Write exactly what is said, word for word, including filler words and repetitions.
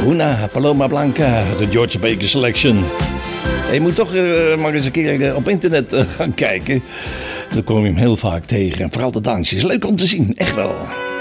Una Paloma Blanca, de George Baker Selection. Je moet toch uh, maar eens een keer uh, op internet uh, gaan kijken. Dan kom je hem heel vaak tegen. En vooral de dansjes. Leuk om te zien, echt wel.